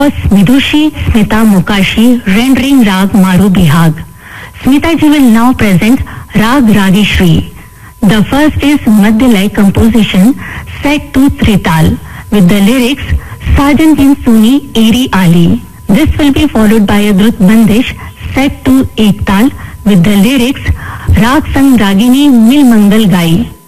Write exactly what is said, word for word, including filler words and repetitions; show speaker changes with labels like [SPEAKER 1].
[SPEAKER 1] Vidushi Smita Mukashi rendering Rag Maru Bihag. Smita ji will now present Rag Rageshri. The first is Madhyalay composition set to Trital with the lyrics Sajan Bin Suni Eri Ali. This will be followed by a Drut Bandish set to Ektal with the lyrics Rag Sang Ragini Mil Mangal Gai.